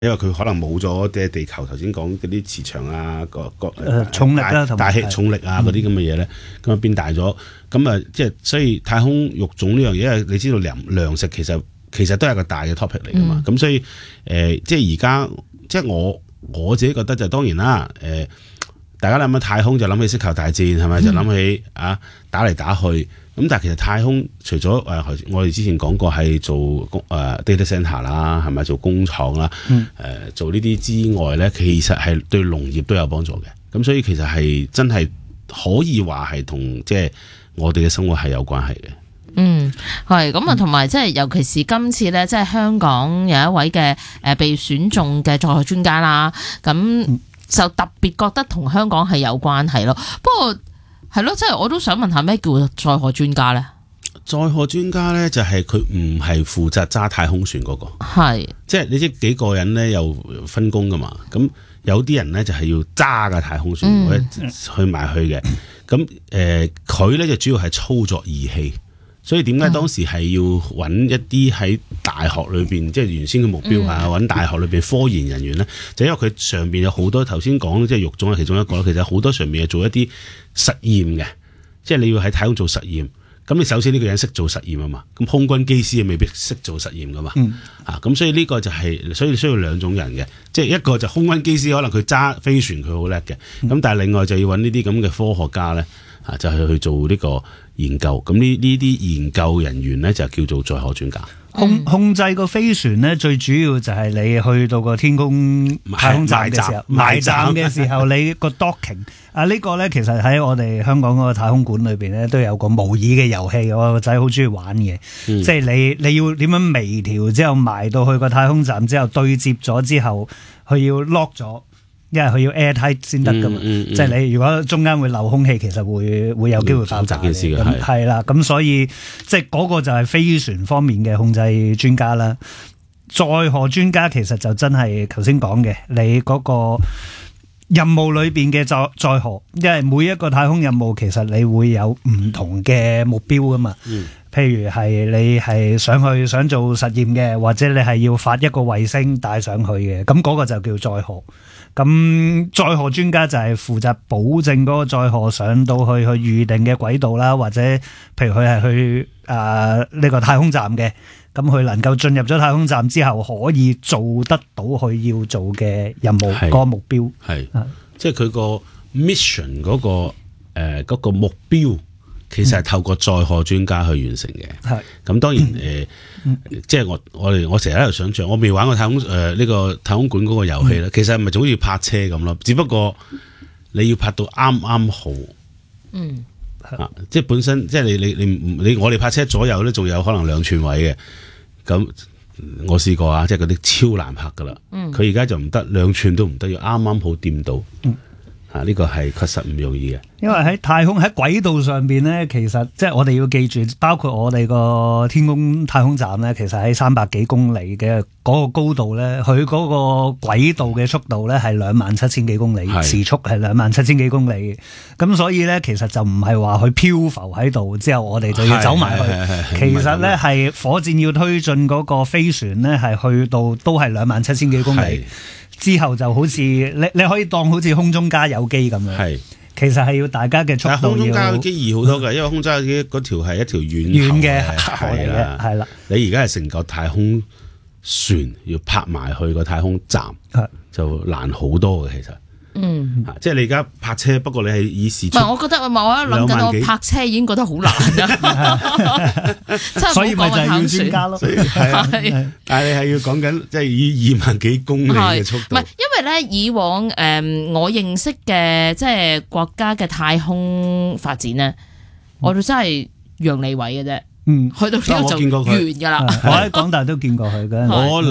因為佢可能冇咗即係地球頭先講嗰啲磁場啊， 重力啦，同埋大氣重力啊嗰啲咁嘅嘢咧，咁啊變大咗，咁啊即係所以太空育種呢樣嘢，因為你知道糧食其實都係個大嘅 topic 嚟噶嘛，咁所以即係而家即係我自己覺得就當然啦，大家諗起太空就諗起星球大戰係咪？就諗起打嚟打去，咁但係其實太空除咗我哋之前講過係做data center 啦，係咪做工廠啦？做呢啲之外咧，其實係對農業都有幫助嘅。咁所以其實係真係可以話係同即係我哋嘅生活係有關係嘅。 係咁啊，同埋即係尤其是今次咧，即係香港有一位嘅被選中嘅載荷專家啦，咁就特別覺得同香港係有關係咯。不過係咯，即係我都想問下咩叫載荷專家咧？ 載荷專家咧就係佢唔係負責揸太空船嗰個， 係即係你知幾個人咧又分工噶嘛？咁有啲人咧就係要揸架太空船或者去埋去嘅，咁佢咧就主要係操作儀器。所以點解當時係要揾一啲喺大學裏邊，即係原先嘅目標啊，揾大學裏邊科研人員咧，就因為佢上邊有好多頭先講即係育種係其中一個，其實好多上面係做一啲實驗嘅，即係你要喺太空做實驗。咁你首先呢個人識做實驗啊嘛，咁空軍機師未必識做實驗噶嘛，咁所以呢個就係所以需要兩種人嘅，即係一個就空軍機師可能佢揸飛船佢好叻嘅，咁但係另外就要揾呢啲咁嘅科學家咧。就係去做呢個研究，咁呢啲研究人員咧就叫做載荷專家。 控制個飛船咧，最主要就係你去到個天空太空站嘅時候，埋站嘅時候，你個 docking 呢個咧，其實喺我哋香港嗰個太空館裏邊咧，都有個模擬嘅遊戲，我個仔好中意玩嘅。即係你要點樣微調之後埋到去個太空站之後對接咗之後，佢要 lock 咗。因為佢要 airtight 先得噶嘛，即係你如果中間會漏空氣，其實會有機會爆炸嘅。咁係啦，咁所以即係嗰個就係飛船方面嘅控制專家啦。載荷專家其實就真係頭先講嘅，你嗰個任務裏邊嘅載荷，因為每一個太空任務其實你會有唔同嘅目標噶嘛。譬如係你係想做實驗嘅，或者你係要發一個衛星帶上去嘅，咁嗰個就叫載荷。咁載荷專家就係負責保證嗰個載荷上到去預定嘅軌道啦，或者譬如佢係去呢個太空站嘅，咁佢能夠進入咗太空站之後，可以做得到佢要做嘅任務嗰個目標。係， 即係佢個 mission 嗰個目標。其實係透過載荷專家去完成嘅。咁當然即係我成日喺度想像，我未玩過太空呢個太空館嗰個遊戲咧。其實係咪就好似泊車咁咯？只不過你要泊到啱啱好。即係本身即係你我哋泊車左右咧，仲有可能2寸位嘅。咁我試過啊，即係嗰啲超難泊噶啦。佢而家就唔得，2寸都唔得，要啱啱好掂到。呢個係確實唔容易嘅， 因為喺太空喺軌道上邊咧，其實即係我哋要記住，包括我哋個天宮太空站咧，其實喺300幾公里嘅嗰個高度咧，佢嗰個軌道嘅速度咧係27000幾公里，時速係27000幾公里。咁所以咧，其實就唔係話佢漂浮喺度之後，我哋就要走埋去。其實咧係火箭要推進嗰個飛船咧，係去到都係27000幾公里。之後就好似你可以當好似空中加油機咁樣，其實係要大家嘅速度要。但空中加油機易好多㗎，因為空中加油機嗰條係一條遠嘅，係啦。你而家係成個太空船要泊埋去個太空站，就難好多嘅其實。即係你而家泊車，不過你係以時速。唔係， 我覺得我諗緊我泊車已經覺得好難啦。 所以咪就係要專家咯。 但係你係要講緊即係以2萬幾公里嘅速度。 唔係，因為咧以往我認識嘅即係國家嘅太空發展咧，我哋真係楊利偉嘅啫。去到呢度就完㗎啦。 我喺港大都見過佢嘅。 我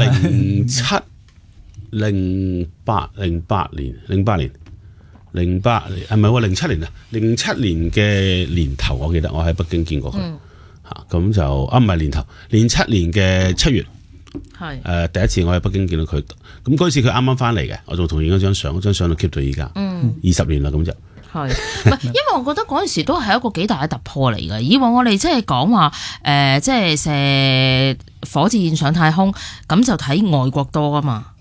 08年係咪喎？07年啊，07年嘅年頭，我記得我喺北京見過佢。咁就唔係年頭，07年嘅7月，第一次我喺北京見到佢。咁嗰次佢啱啱翻嚟嘅，我仲同影咗張相，嗰張相都 keep 到而家，20年啦咁就。 係，因為我覺得嗰陣時都係一個幾大嘅突破嚟嘅。以往我哋即係講話即係射火箭上太空，咁就睇外國多啊嘛。